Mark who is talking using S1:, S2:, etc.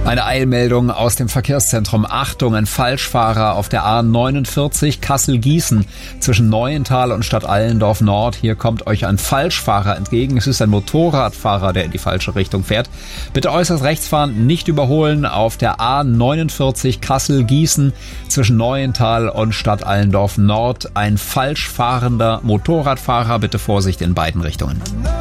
S1: Eine Eilmeldung aus dem Verkehrszentrum. Achtung, ein Falschfahrer auf der A49 Kassel-Gießen zwischen Neuental und Stadtallendorf Nord. Hier kommt euch ein Falschfahrer entgegen. Es ist ein Motorradfahrer, der in die falsche Richtung fährt. Bitte äußerst rechts fahren, nicht überholen auf der A49 Kassel-Gießen zwischen Neuental und Stadtallendorf Nord. Ein falsch fahrender Motorradfahrer. Bitte Vorsicht in beiden Richtungen.